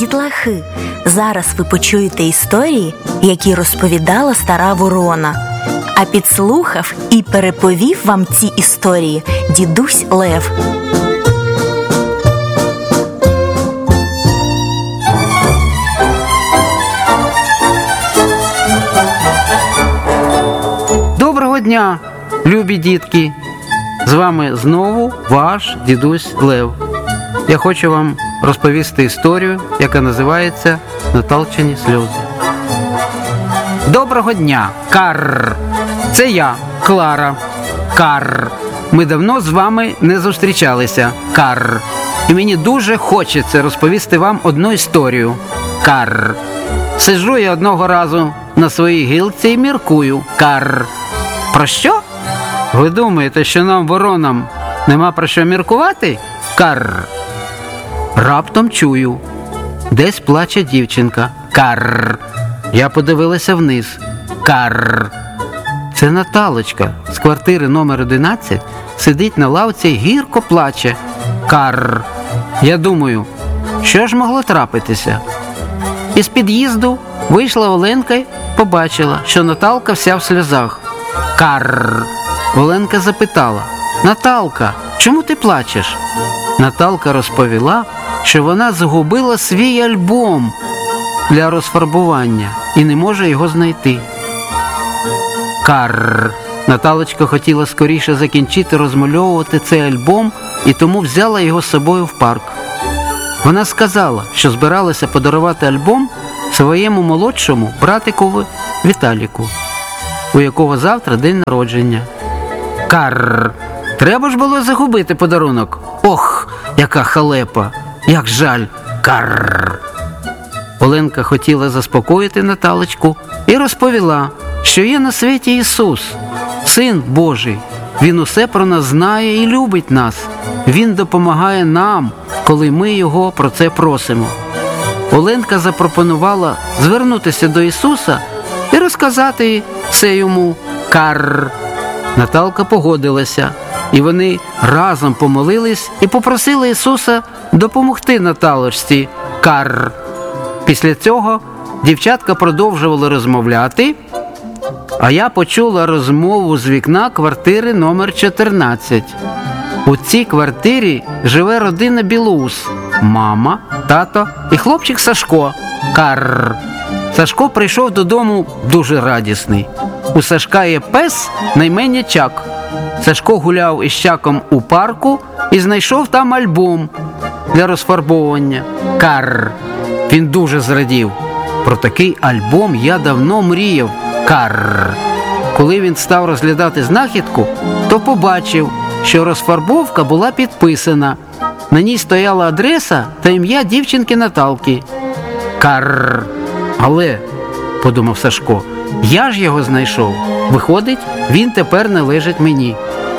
дітлахи! Зараз ви почуєте історії, які розповідала стара ворона. А підслухав і переповів вам ці історії дідусь Лев. Доброго дня, любі дітки! З вами знову ваш дідусь Лев. Я хочу вам розповісти історію, яка називається «Наталчені сльози». Доброго дня, Карр! Це я, Клара. Карр. Ми давно з вами не зустрічалися, Карр. І мені дуже хочеться розповісти вам одну історію, Карр. Сиджу я одного разу на своїй гілці і міркую, Карр. Про що? Ви думаєте, що нам, воронам, нема про що міркувати? Карр. Раптом чую. Десь плаче дівчинка. Карр. Я подивилася вниз. Карр. Це Наталочка з квартири номер 11 сидить на лавці і гірко плаче. Карр. Я думаю, що ж могло трапитися? Із під'їзду вийшла Оленка і побачила, що Наталка вся в сльозах. Карр. Оленка запитала: Наталка, чому ти плачеш? Наталка розповіла, що вона загубила свій альбом для розфарбування і не може його знайти. Карр. Наталочка хотіла скоріше закінчити розмальовувати цей альбом і тому взяла його з собою в парк. Вона сказала, що збиралася подарувати альбом своєму молодшому братикові Віталіку, у якого завтра день народження. Карр. Треба ж було загубити подарунок. Ох, яка халепа, як жаль. Карр. Оленка хотіла заспокоїти Наталочку і розповіла, що є на світі Ісус, Син Божий. Він усе про нас знає і любить нас. Він допомагає нам, коли ми Його про це просимо. Оленка запропонувала звернутися до Ісуса і розказати все йому. Карр. Наталка погодилася, і вони разом помолились і попросили Ісуса допомогти Наталочці. Карр. Після цього дівчатка продовжували розмовляти, а я почула розмову з вікна квартири номер 14. У цій квартирі живе родина Білоус. Мама, тато і хлопчик Сашко. Карр. Сашко прийшов додому дуже радісний. У Сашка є пес на ім'я Чак. Сашко гуляв із Чаком у парку і знайшов там альбом для розфарбовування. Карр. Він дуже зрадів. Про такий альбом я давно мріяв. Карр. Коли він став розглядати знахідку, то побачив, що розфарбовка була підписана. На ній стояла адреса та ім'я дівчинки Наталки. Карр. Але, подумав Сашко, я ж його знайшов. Виходить, він тепер належить мені.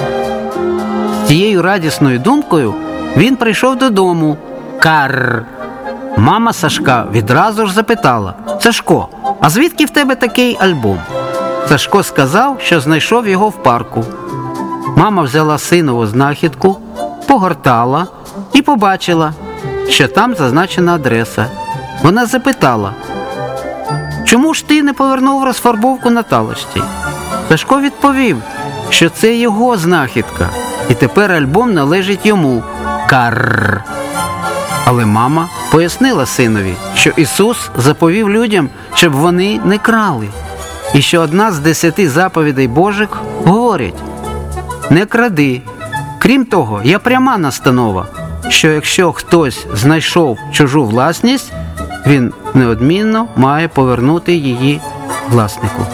З цією радісною думкою він прийшов додому. Карр. Мама Сашка відразу ж запитала: Сашко, а звідки в тебе такий альбом? Сашко сказав, що знайшов його в парку. Мама взяла синову знахідку, погортала і побачила, що там зазначена адреса. Вона запитала: чому ж ти не повернув розфарбовку Наталочці? Сашко відповів, що це його знахідка, і тепер альбом належить йому. Карр. Але мама пояснила синові, що Ісус заповів людям, щоб вони не крали. І що одна з 10 заповідей Божих говорить: не кради. Крім того, є пряма настанова, що якщо хтось знайшов чужу власність, він неодмінно має повернути її власнику.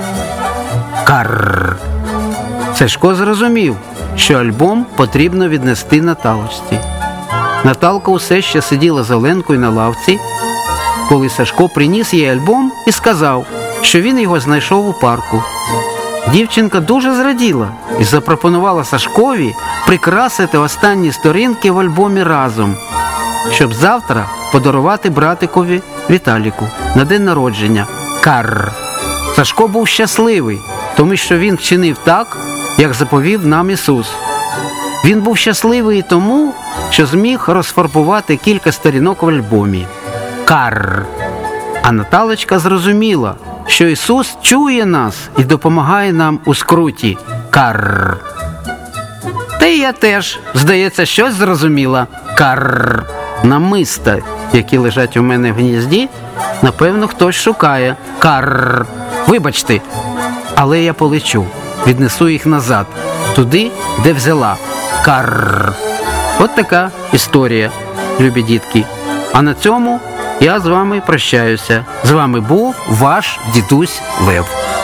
Карр. Сашко зрозумів, що альбом потрібно віднести Наталочці. Наталка усе ще сиділа з Оленкою на лавці, коли Сашко приніс їй альбом і сказав, що він його знайшов у парку. Дівчинка дуже зраділа і запропонувала Сашкові прикрасити останні сторінки в альбомі разом, щоб завтра подарувати братикові Віталіку на день народження. Карр. Сашко був щасливий, тому що він вчинив так, як заповів нам Ісус. Він був щасливий і тому, що зміг розфарбувати кілька сторінок в альбомі. карр. А Наталочка зрозуміла, що Ісус чує нас і допомагає нам у скруті. Карр. Та й я теж, здається, щось зрозуміла. Карр. Намиста, які лежать у мене в гнізді, напевно, хтось шукає. Карр. Вибачте, але я полечу. Віднесу їх назад. Туди, де взяла. Карр. От така історія, любі дітки. А на цьому я з вами прощаюся. З вами був ваш дідусь Лев.